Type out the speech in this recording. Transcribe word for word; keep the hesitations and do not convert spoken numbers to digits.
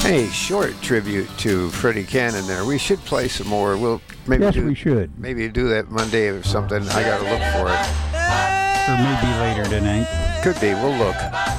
Hey, short tribute to Freddie Cannon there. We should play some more. We'll maybe Yes, do, we should. maybe do that Monday or something. I got to look for it. Or maybe later tonight. Could be. We'll look.